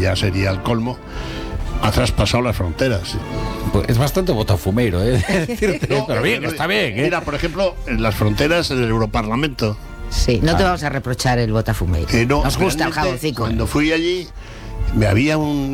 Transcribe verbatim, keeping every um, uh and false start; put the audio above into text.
ya sería el colmo, ha traspasado las fronteras. Pues es bastante botafumeiro, ¿eh? Decirte, No, pero bien, no, está bien, ¿eh? Mira, por ejemplo, en las fronteras del Europarlamento. Sí, no te vamos a reprochar el botafumeiro. Que no, Nos gusta el realmente, jaboncico. Cuando fui allí, me había un